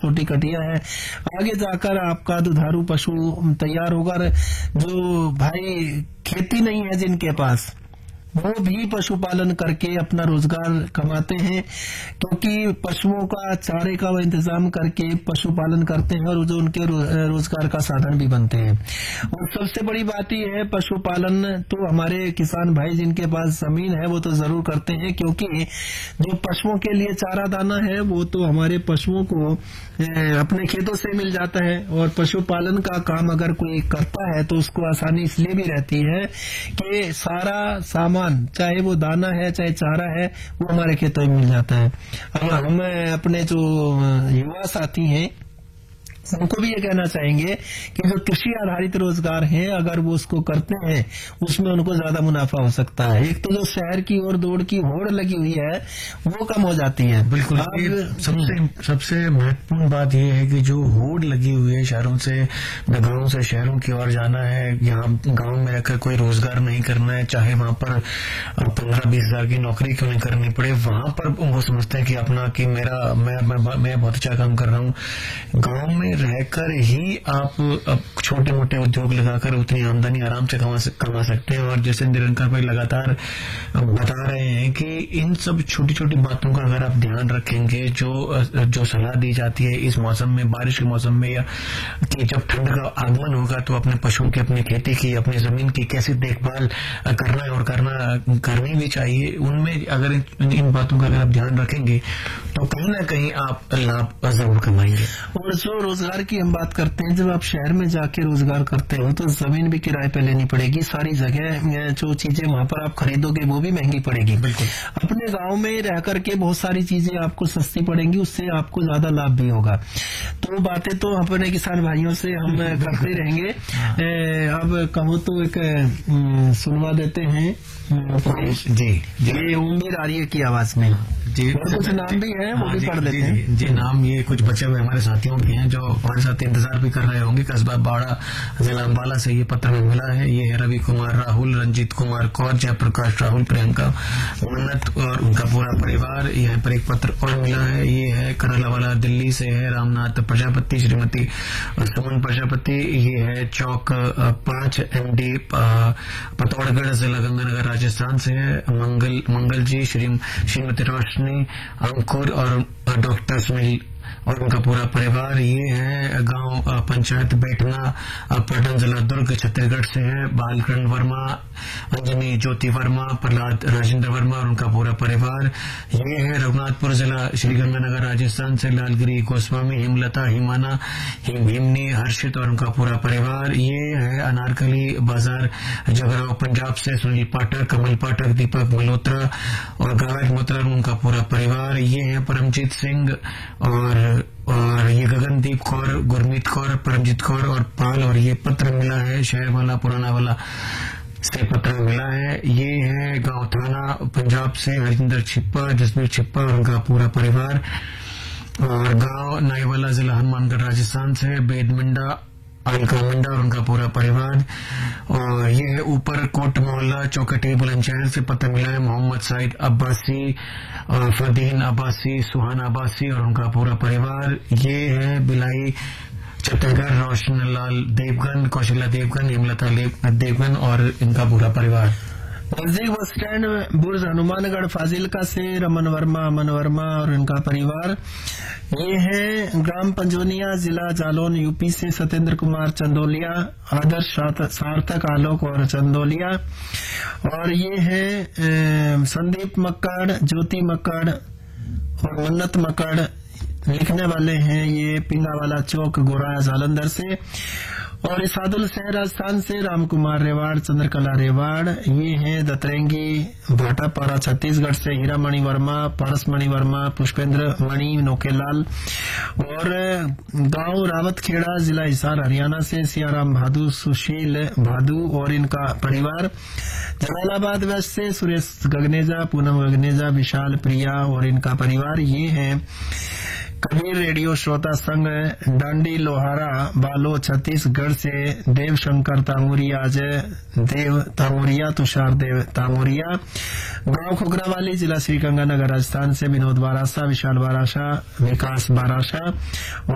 छोटी कटिया है। आगे जाकर आपका दुधारू पशु तैयार होकर जो भाई खेती नहीं है जिनके पास, वो भी पशुपालन करके अपना रोजगार कमाते हैं, क्योंकि पशुओं का चारे का वो इंतजाम करके पशुपालन करते हैं और जो उनके रोजगार का साधन भी बनते हैं। और सबसे बड़ी बात यह है, पशुपालन तो हमारे किसान भाई जिनके पास जमीन है वो तो जरूर करते हैं, क्योंकि जो पशुओं के लिए चारा दाना है वो तो हमारे पशुओं को अपने खेतों से मिल जाता है। और पशुपालन का काम अगर कोई करता है तो उसको आसानी इसलिए भी रहती है कि सारा सामान, चाहे वो दाना है चाहे चारा है, वो हमारे खेतों में मिल जाता है। अब हम अपने जो युवा साथी हैं उनको भी ये कहना चाहेंगे कि जो कृषि आधारित रोजगार है अगर वो उसको करते हैं उसमें उनको ज्यादा मुनाफा हो सकता है। एक तो जो शहर की ओर दौड़ की होड़ लगी हुई है वो कम हो जाती है। बिल्कुल, सबसे महत्वपूर्ण बात यह है कि जो होड़ लगी हुई है शहरों से, गांवों से शहरों की ओर जाना है, यहाँ गांव में रहकर कोई रोजगार नहीं करना है, चाहे वहां पर 15-20 हजार की नौकरी क्यों नहीं करनी पड़े, वहां पर वो समझते हैं कि अपना कि मैं बहुत अच्छा काम कर रहा हूँ। गाँव में रहकर ही आप छोटे मोटे उद्योग लगाकर उतनी आमदनी आराम से कमा सकते हैं। और जैसे निरंकर भाई लगातार बता रहे हैं कि इन सब छोटी छोटी बातों का अगर आप ध्यान रखेंगे, जो सलाह दी जाती है इस मौसम में, बारिश के मौसम में, या कि जब ठंड का आगमन होगा तो अपने पशुओं की, अपनी खेती की, अपनी जमीन की कैसे देखभाल करना है और करनी भी चाहिए, उनमें अगर इन बातों का अगर आप ध्यान रखेंगे तो कहीं ना कहीं आप लाभ जरूर कमाएंगे। और जो रोजगार की हम बात करते हैं, जब आप शहर में जाके रोजगार करते हो तो जमीन भी किराए पे लेनी पड़ेगी, सारी जगह जो चीजें वहां पर आप खरीदोगे वो भी महंगी पड़ेगी। बिल्कुल, अपने गांव में रह करके बहुत सारी चीजें आपको सस्ती पड़ेंगी, उससे आपको ज्यादा लाभ भी होगा। तो बातें तो अपने किसान भाइयों से हम करते रहेंगे। अब कहो तो एक सुनवा देते हैं जी, ये उम्मीद आ रही है की आवाज में जी, कुछ नाम भी है वो भी पढ़ देते हैं जी। नाम ये कुछ बचे हुए हमारे साथियों के हैं जो हमारे साथ इंतजार भी कर रहे होंगे। कस्बा बाड़ा, जिला अम्बाला से ये पत्र में मिला है। ये है रवि कुमार राहुल, रंजीत कुमार कौर, जयप्रकाश राहुल, प्रियंका मन्नत और उनका पूरा परिवार। यहाँ पर एक पत्र और मिला है, ये है करलावाला दिल्ली से है रामनाथ प्रजापति, श्रीमती सुमन प्रजापति। ये है चौक 5 MD पतौड़गढ़, जिला गंगानगर, राजस्थान से है। मंगल जी, श्रीमती रोशनी, अंकुर और डॉक्टर सुनील और उनका पूरा परिवार। ये है गांव पंचायत बैठना, पटन, जिला दुर्ग, छत्तीसगढ़ से है। बालकरण वर्मा, अंजनी ज्योति वर्मा, प्रहलाद राजेंद्र वर्मा और उनका पूरा परिवार। ये है रघुनाथपुर जिला, श्रीगंगानगर, राजस्थान से लालगिरी गोस्वामी, हिमलता, हिमाना, हिमनी, हर्षित और उनका पूरा परिवार। ये है अनारकली बाजार, जगराव, पंजाब से सुनील पाठक, कमल पाठक, दीपक मल्होत्रा और गायक मोत्रा और उनका पूरा परिवार। ये है परमजीत सिंह और ये गगनदीप कौर, गुरमीत कौर, परमजीत कौर और पाल। और ये पत्र मिला है शहर वाला, पुराना वाला से पत्र मिला है। ये है गांव थाना, पंजाब से हरिंदर छिप्पा, जसबीर छिप्पा और उनका पूरा परिवार। और गांव नाईवाला, जिला हनुमानगढ़, राजस्थान से बेदमिंडा, अलका मुंडा और उनका पूरा परिवार। और ये है ऊपर कोट मोहल्ला, चौकटी, बुलंदशहर से पत्र मिला है मोहम्मद साइद अब्बासी, फरदीन अब्बासी, सुहाना अब्बासी और उनका पूरा परिवार। ये है बिलाई, छत्तीसगढ़, रोशन लाल देवगन, कौशल्या देवगन, हेमलता देवगन और इनका पूरा परिवार। नजदीक बस स्टैंड, बुर्ज, हनुमानगढ़, फाजिलका से रमन वर्मा, अमन वर्मा और इनका परिवार। ये है ग्राम पंजोनिया, जिला जालौन, यूपी से सत्येंद्र कुमार चंदोलिया, आदर्श सार्थक, आलोक और चंदोलिया। और ये है संदीप मक्कड़, ज्योति मक्कड़ और मन्नत मक्कड़, लिखने वाले हैं ये पिंगावाला चौक, गोराया, जालंधर से। और इसादुल शहर, राजस्थान से राम कुमार रेवाड़, चंद्रकला रेवाड़। ये है दतरेंगी, भाटापारा, छत्तीसगढ़ से हीरामणि वर्मा, पारसमणि वर्मा, पुष्पेंद्र मणि, नोकेलाल। और गांव रावतखेड़ा, जिला हिसार, हरियाणा से सियाराम भादू, सुशील भादू और इनका परिवार। जलालाबाद वेस्ट से सुरेश गगनेजा, पूनम गगनेजा, विशाल प्रिया और इनका परिवार। ये है कबीर रेडियो श्रोता संघ, डांडी, लोहारा, बालो, छत्तीसगढ़ से देव शंकर तामुरिया, अजय देव तामुरिया, तुषार देव तामुरिया। गांव खोखरावाली, जिला श्रीगंगानगर, राजस्थान से विनोद बारासा, विशाल बारासा, विकास बारासा।